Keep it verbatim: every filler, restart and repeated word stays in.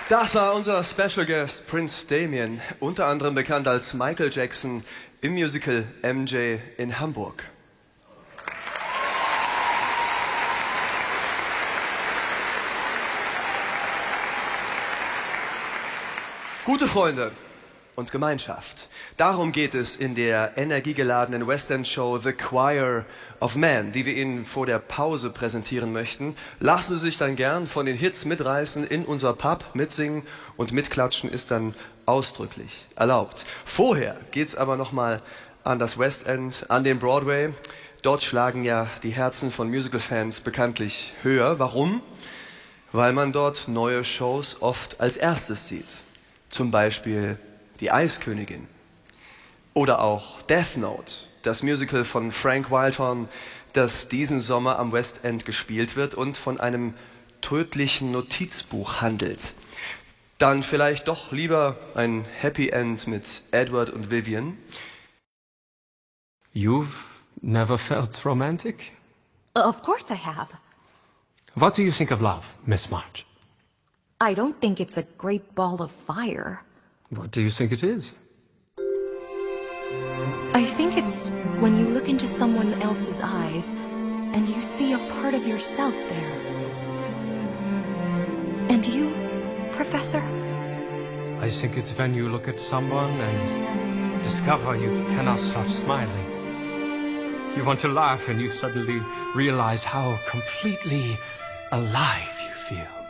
Das war unser Special Guest Prince Damien, unter anderem bekannt als Michael Jackson im Musical M J in Hamburg. Gute Freunde und Gemeinschaft. Darum geht es in der energiegeladenen West End Show The Choir of Men, die wir Ihnen vor der Pause präsentieren möchten. Lassen Sie sich dann gern von den Hits mitreißen in unser Pub, mitsingen und mitklatschen ist dann ausdrücklich erlaubt. Vorher geht's aber nochmal an das West End, an den Broadway. Dort schlagen ja die Herzen von Musical-Fans bekanntlich höher. Warum? Weil man dort neue Shows oft als erstes sieht. Zum Beispiel Die Eiskönigin oder auch Death Note, das Musical von Frank Wildhorn, das diesen Sommer am West End gespielt wird und von einem tödlichen Notizbuch handelt. Dann vielleicht doch lieber ein Happy End mit Edward und Vivian. You've never felt romantic? Of course I have. What do you think of love, Miss March? I don't think it's a great ball of fire. What do you think it is? I think it's when you look into someone else's eyes and you see a part of yourself there. And you, Professor? I think it's when you look at someone and discover you cannot stop smiling. You want to laugh and you suddenly realize how completely alive you feel.